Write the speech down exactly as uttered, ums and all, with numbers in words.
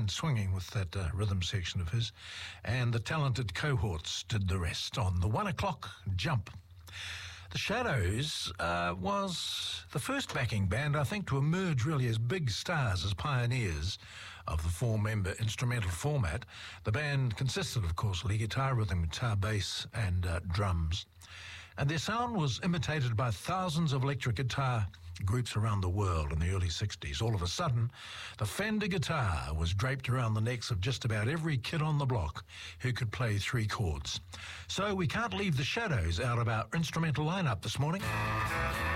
band swinging with that uh, rhythm section of his, and the talented cohorts did the rest on the one o'clock jump. The Shadows uh, was the first backing band, I think, to emerge really as big stars, as pioneers of the four-member instrumental format. The band consisted, of course, lead guitar, rhythm guitar, bass, and uh, drums. And their sound was imitated by thousands of electric guitar groups around the world in the early sixties. All of a sudden, the Fender guitar was draped around the necks of just about every kid on the block who could play three chords. So we can't leave the Shadows out of our instrumental lineup this morning.